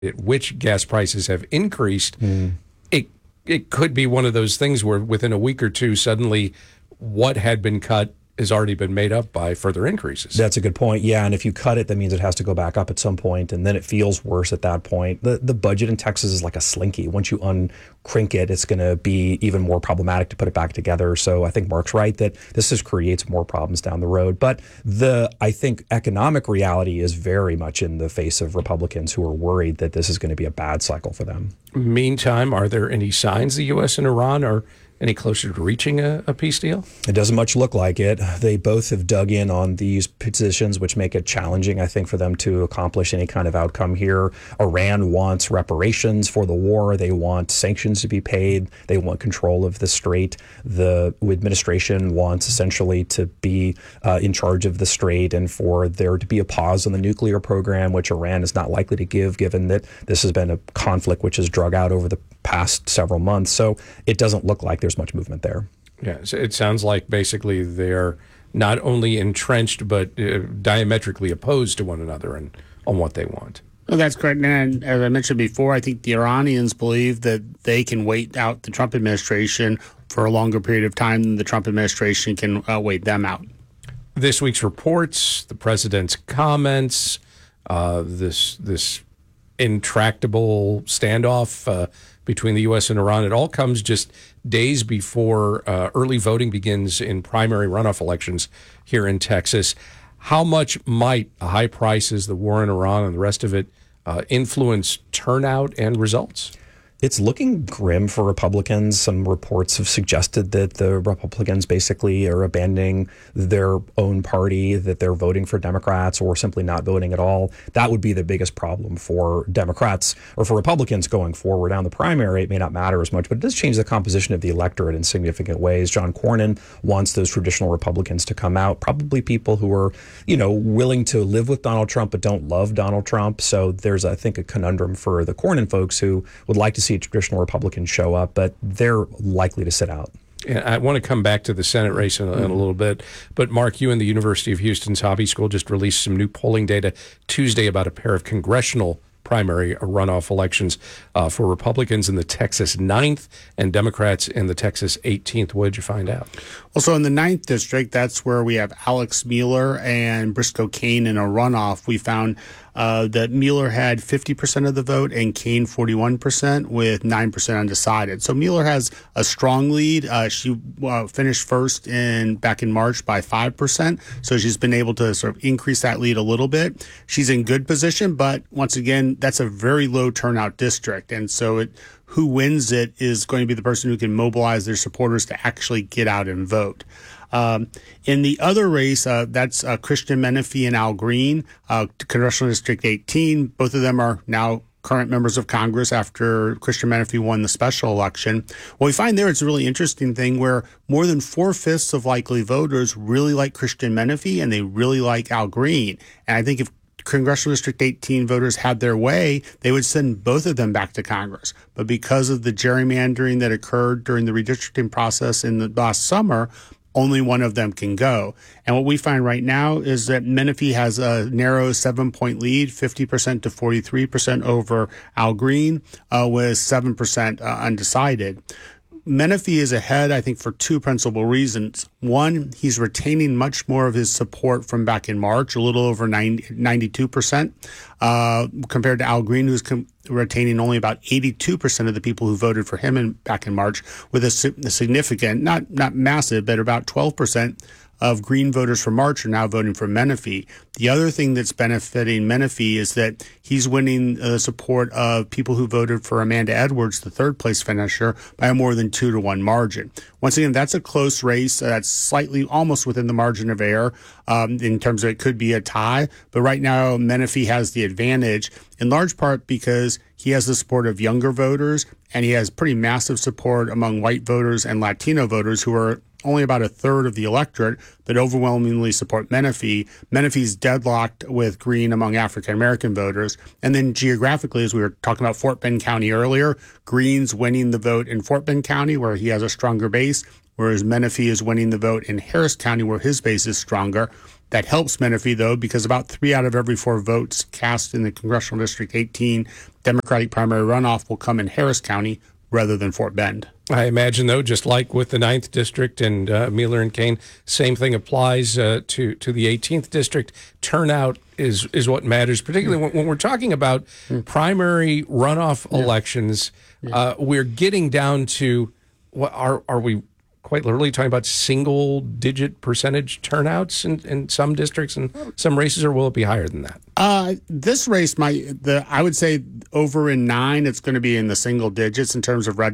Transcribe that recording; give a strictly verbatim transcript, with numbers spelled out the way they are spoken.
at which gas prices have increased, mm. it it could be one of those things where within a week or two, suddenly what had been cut has already been made up by further increases. That's a good point. Yeah, and if you cut it, that means it has to go back up at some point, and then it feels worse at that point. The the budget in Texas is like a slinky. Once you uncrinkle it, it's going to be even more problematic to put it back together. So I think Mark's right that this just creates more problems down the road. But the I think economic reality is very much in the face of Republicans who are worried that this is going to be a bad cycle for them. Meantime, are there any signs the U S and Iran are any closer to reaching a, a peace deal? It doesn't much look like it. They both have dug in on these positions, which make it challenging, I think, for them to accomplish any kind of outcome here. Iran wants reparations for the war. They want sanctions to be paid. They want control of the strait. The administration wants essentially to be uh, in charge of the strait and for there to be a pause on the nuclear program, which Iran is not likely to give, given that this has been a conflict which has drug out over the past several months. So it doesn't look like there's much movement there. Yeah, so it sounds like basically they're not only entrenched but uh, diametrically opposed to one another and on what they want. Well, that's correct. And as I mentioned before, I think the Iranians believe that they can wait out the Trump administration for a longer period of time than the Trump administration can uh, wait them out. This week's reports, the president's comments, uh, this this intractable standoff uh, between the U S and Iran, it all comes just days before uh, early voting begins in primary runoff elections here in Texas. How much might high prices, the war in Iran, and the rest of it uh, influence turnout and results? It's looking grim for Republicans. Some reports have suggested that the Republicans basically are abandoning their own party, that they're voting for Democrats or simply not voting at all. That would be the biggest problem for Democrats or for Republicans going forward. Down the primary, it may not matter as much, but it does change the composition of the electorate in significant ways. John Cornyn wants those traditional Republicans to come out, probably people who are, you know, willing to live with Donald Trump but don't love Donald Trump. So there's, I think, a conundrum for the Cornyn folks who would like to see traditional Republicans show up, but they're likely to sit out. And I want to come back to the Senate race in a, in a little bit, but Mark, you and the University of Houston's Hobby School just released some new polling data Tuesday about a pair of congressional primary runoff elections uh, for Republicans in the Texas ninth and Democrats in the Texas eighteenth. What did you find out? Well, so in the ninth district, that's where we have Alex Mueller and Briscoe Cain in a runoff. We found uh, that Mueller had fifty percent of the vote and Cain forty-one percent with nine percent undecided. So Mueller has a strong lead. Uh, she uh, finished first in back in March by five percent. So she's been able to sort of increase that lead a little bit. She's in good position, but once again, that's a very low turnout district. And so it who wins it is going to be the person who can mobilize their supporters to actually get out and vote. Um, in the other race, uh, that's uh, Christian Menefee and Al Green, uh, Congressional District eighteen. Both of them are now current members of Congress after Christian Menefee won the special election. What we find there, it's a really interesting thing where more than four-fifths of likely voters really like Christian Menefee and they really like Al Green. And I think if Congressional District eighteen voters had their way, they would send both of them back to Congress. But because of the gerrymandering that occurred during the redistricting process in the last summer, only one of them can go. And what we find right now is that Menefee has a narrow seven-point lead, fifty percent to forty-three percent over Al Green, uh, with seven percent uh, undecided. Menefee is ahead, I think, for two principal reasons. One, he's retaining much more of his support from back in March, a little over ninety-two percent, uh, compared to Al Green, who's com- retaining only about eighty-two percent of the people who voted for him in, back in March, with a, a significant, not not massive, but about twelve percent of Green voters from March are now voting for Menefee. The other thing that's benefiting Menefee is that he's winning the uh, support of people who voted for Amanda Edwards, the third place finisher, by a more than two to one margin. Once again, that's a close race. Uh, that's slightly almost within the margin of error um, in terms of it could be a tie. But right now, Menefee has the advantage in large part because he has the support of younger voters and he has pretty massive support among white voters and Latino voters who are only about a third of the electorate, but overwhelmingly support Menefee. Menefee's deadlocked with Green among African-American voters. And then geographically, as we were talking about Fort Bend County earlier, Green's winning the vote in Fort Bend County, where he has a stronger base, whereas Menifee is winning the vote in Harris County, where his base is stronger. That helps Menifee, though, because about three out of every four votes cast in the Congressional District eighteen Democratic primary runoff will come in Harris County rather than Fort Bend. I imagine, though, just like with the ninth District and uh, Mueller and Kane, same thing applies uh, to, to the eighteenth District. Turnout is, is what matters, particularly when, when we're talking about primary runoff yeah. elections. Yeah. Uh, we're getting down to, what are, are we quite literally talking about single-digit percentage turnouts in, in some districts and some races, or will it be higher than that? Uh, this race might, the I would say over in nine, it's going to be in the single digits in terms of red